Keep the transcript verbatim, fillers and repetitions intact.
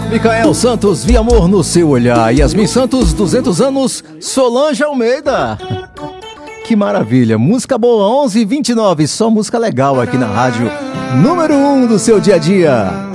Micael Santos, Vi Amor no Seu Olhar. Yasmin Santos, duzentos anos, Solange Almeida. Que maravilha, música boa, onze e vinte e nove, só música legal aqui na rádio número um do seu dia a dia.